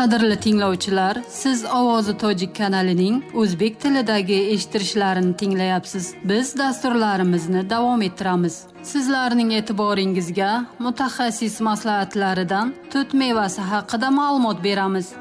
Qadrli tinglovchilar, siz Ovozi Tojik kanalining o'zbek tilidagi eshittirishlarini tinglayapsiz. Biz dasturlarimizni davom ettiramiz. Sizlarning e'tiboringizga mutaxassis maslahatlaridan tut mevasi haqida ma'lumot beramiz.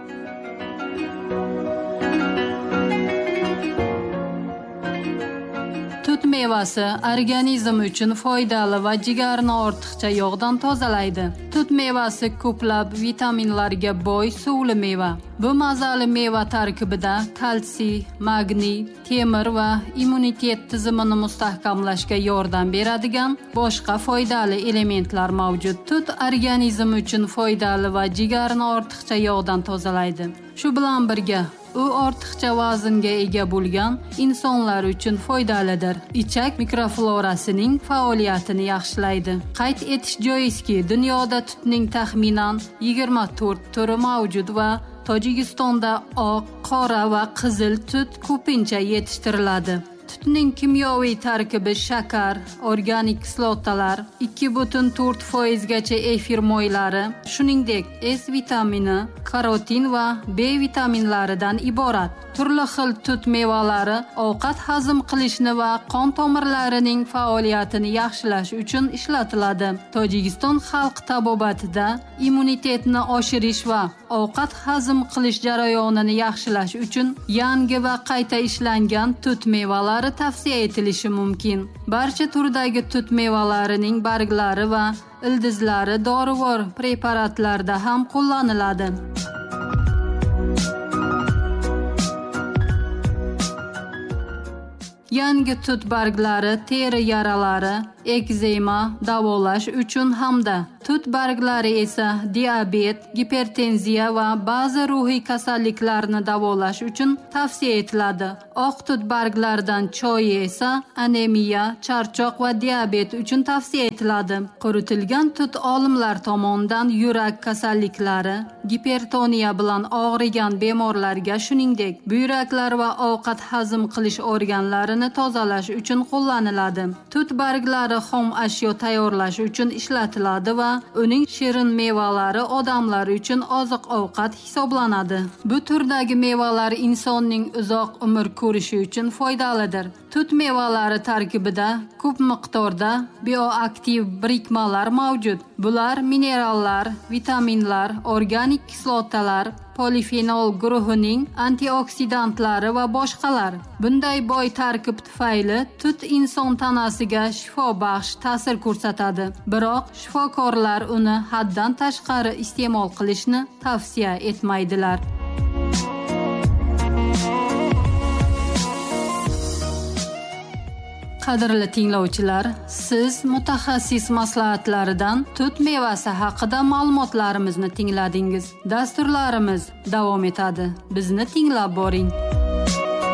Tut mevasi organizm uchun foydali va jigarni ortiqcha yog'dan tozalaydi. Tut mevasi ko'plab vitaminlarga boy suvli meva. Bu mazali meva tarkibida kalsiy, magniy, temir va immunitet tizimini mustahkamlashga yordam beradigan boshqa foydali elementlar mavjud. Tut organizm uchun foydali va jigarni ortiqcha yog'dan tozalaydi. Shu bilan birga u ortiqcha vaznga ega bo'lgan insonlar uchun foydalidir. Ichak mikroflorasining faoliyatini yaxshilaydi. Qayd etish joizki, dunyoda tutning taxminan 24 turi mavjud va Tojikistonda oq, qora va qizil tut ko'pincha yetishtiriladi. Tutning kimyoviy tarkibi shakar, organik kislotalar, 2,4% gacha efir moylari, shuningdek S vitamini, karotin va B vitaminlaridan iborat. Turli xil tut mevalari ovqat hazm qilishni va qon tomirlarining faoliyatini yaxshilash uchun ishlatiladi. Tojikiston xalq tabobatida immunitetni oshirish va ovqat hazm qilish jarayonini yaxshilash uchun yangi va qayta ishlangan tut mevalari tavsiya etilishi mumkin. Barcha turdagi tut mevalarining barglari va ildizlari dorivor preparatlarda ham qo'llaniladi. Yangi tut barglari teri yaralari, ekzema davolash uchun hamda tut barglari esa diabet, gipertenziya va ba'zi ruhiy kasalliklarni davolash uchun tavsiya etiladi. Oq tut barglaridan choyi esa anemiya, charchoq va diabet uchun tavsiya etiladi. Quritilgan tut olimlar tomonidan yurak kasalliklari, gipertoniya bilan og'rigan bemorlarga, shuningdek, buyraklar va ovqat hazm qilish organlarini tozalash uchun qo'llaniladi. Tut barglari xom ashyo tayyorlash uchun ishlatiladi va uning shirin mevalari odamlar uchun oziq-ovqat hisoblanadi. Bu turdagi mevalar insonning uzoq umr ko'rishi uchun foydalidir. Tut mevalari tarkibida ko'p miqdorda bioaktiv birikmalar mavjud. Bular minerallar, vitaminlar, organik kislotalar, polifenol guruhining antioksidantlari va boshqalar. Bunday boy tarkib tufayli tut inson tanasiga shifobaxsh ta'sir ko'rsatadi. Biroq shifokorlar uni haddan tashqari iste'mol qilishni tavsiya etmaydilar. Qadrli tinglovchilar, siz mutaxassis maslahatlaridan tut mevasi haqida ma'lumotlarimizni tingladingiz. Dasturlarimiz davom etadi. Bizni tinglab boring.